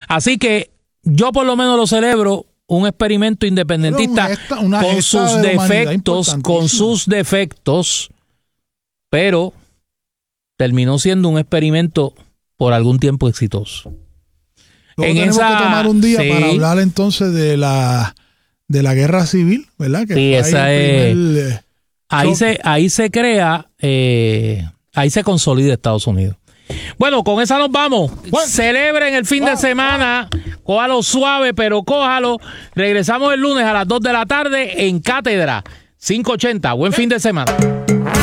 Así que yo por lo menos lo celebro, un experimento independentista con sus defectos, pero terminó siendo un experimento por algún tiempo exitoso. Luego tenemos que tomar un día para hablar entonces de la guerra civil, ¿verdad? Que sí, esa es. Ahí se crea, ahí se consolida Estados Unidos. Bueno, con esa nos vamos. Celebren el fin de semana. Cójalo suave, pero cójalo. Regresamos el lunes a las 2 de la tarde en Cátedra 580. Buen fin de semana.